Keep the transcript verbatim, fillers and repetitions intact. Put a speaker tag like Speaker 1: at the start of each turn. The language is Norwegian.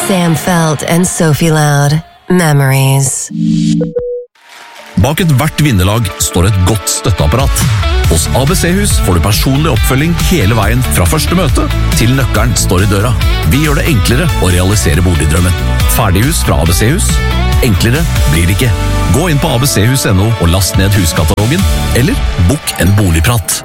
Speaker 1: Sam Felt and Sophie Loud. Memories.
Speaker 2: Bak et hvert vinnerlag står et godt støtteapparat. Hos A B C-hus får du personlig oppfølging hele veien fra første møte til nøkkelen står i døra. Vi gjør det enklere å realisere boligdrømmen. Ferdighus fra A B C-hus. Enklere blir det ikke. Gå inn på abchus punktum no og last ned huskatalogen, eller bok en boligprat.